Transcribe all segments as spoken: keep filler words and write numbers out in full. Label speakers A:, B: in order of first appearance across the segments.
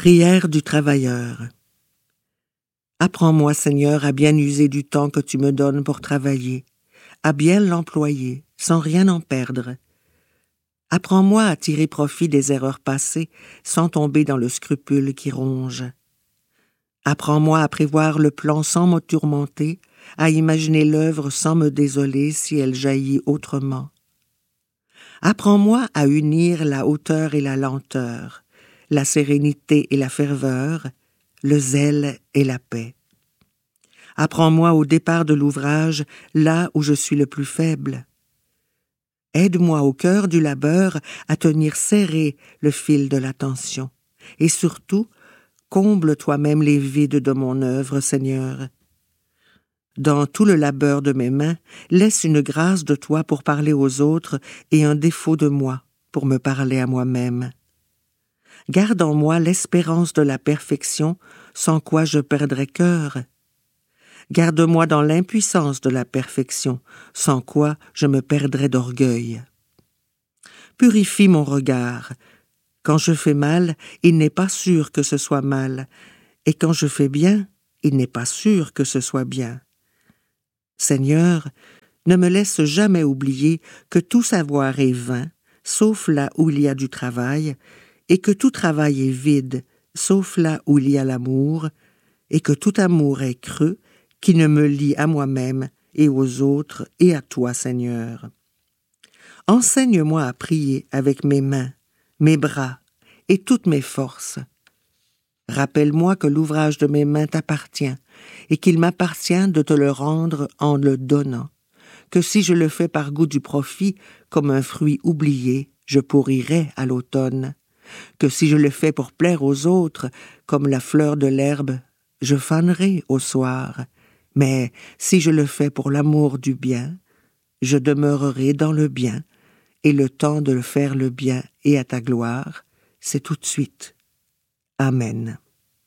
A: Prière du travailleur. Apprends-moi, Seigneur, à bien user du temps que tu me donnes pour travailler, à bien l'employer, sans rien en perdre. Apprends-moi à tirer profit des erreurs passées, sans tomber dans le scrupule qui ronge. Apprends-moi à prévoir le plan sans me tourmenter, à imaginer l'œuvre sans me désoler si elle jaillit autrement. Apprends-moi à unir la hauteur et la lenteur, la sérénité et la ferveur, le zèle et la paix. Apprends-moi au départ de l'ouvrage, là où je suis le plus faible. Aide-moi au cœur du labeur à tenir serré le fil de l'attention. Et surtout, comble toi-même les vides de mon œuvre, Seigneur. Dans tout le labeur de mes mains, laisse une grâce de toi pour parler aux autres et un défaut de moi pour me parler à moi-même. Garde en moi l'espérance de la perfection, sans quoi je perdrais cœur. Garde-moi dans l'impuissance de la perfection, sans quoi je me perdrais d'orgueil. Purifie mon regard. Quand je fais mal, il n'est pas sûr que ce soit mal, et quand je fais bien, il n'est pas sûr que ce soit bien. Seigneur, ne me laisse jamais oublier que tout savoir est vain, sauf là où il y a du travail, et que tout travail est vide, sauf là où il y a l'amour, et que tout amour est creux, qui ne me lie à moi-même et aux autres et à toi, Seigneur. Enseigne-moi à prier avec mes mains, mes bras et toutes mes forces. Rappelle-moi que l'ouvrage de mes mains t'appartient et qu'il m'appartient de te le rendre en le donnant, que si je le fais par goût du profit, comme un fruit oublié, je pourrirai à l'automne, que si je le fais pour plaire aux autres, comme la fleur de l'herbe, je fanerai au soir, mais si je le fais pour l'amour du bien, je demeurerai dans le bien, et le temps de le faire le bien et à ta gloire, c'est tout de suite. Amen.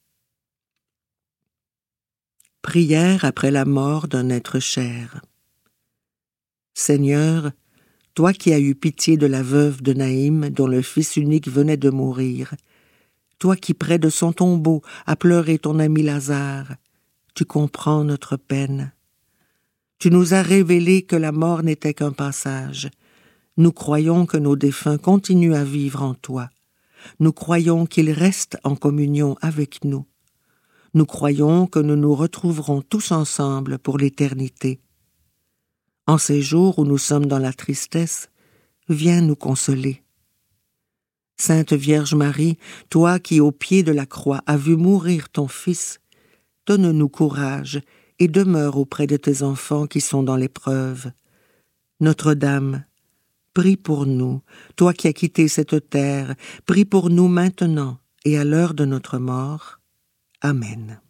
A: Prière après la mort d'un être cher. Seigneur, toi qui as eu pitié de la veuve de Naïm dont le fils unique venait de mourir, toi qui près de son tombeau as pleuré ton ami Lazare, tu comprends notre peine. Tu nous as révélé que la mort n'était qu'un passage. Nous croyons que nos défunts continuent à vivre en toi. Nous croyons qu'ils restent en communion avec nous. Nous croyons que nous nous retrouverons tous ensemble pour l'éternité. En ces jours où nous sommes dans la tristesse, viens nous consoler. Sainte Vierge Marie, toi qui au pied de la croix as vu mourir ton Fils, donne-nous courage et demeure auprès de tes enfants qui sont dans l'épreuve. Notre-Dame, prie pour nous, toi qui as quitté cette terre, prie pour nous maintenant et à l'heure de notre mort. Amen.